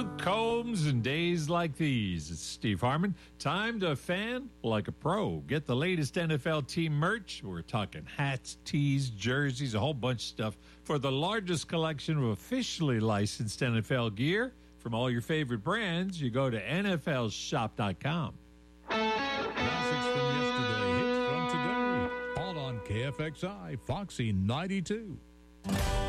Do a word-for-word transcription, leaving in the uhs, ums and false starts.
Luke Combs and days like these. It's Steve Harmon. Time to fan like a pro. Get the latest N F L team merch. We're talking hats, tees, jerseys, a whole bunch of stuff for the largest collection of officially licensed N F L gear from all your favorite brands. You go to N F L shop dot com. Classics from yesterday, hits from today. All on K F X I, Foxy ninety-two.